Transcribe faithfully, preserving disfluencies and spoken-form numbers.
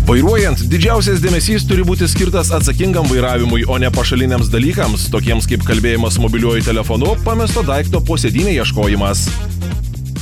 Vairuojant, didžiausias dėmesys turi būti skirtas atsakingam vairavimui, o ne pašaliniams dalykams, tokiems kaip kalbėjimas mobiliuoju telefonu, pamesto daikto po sėdynę ieškojimas.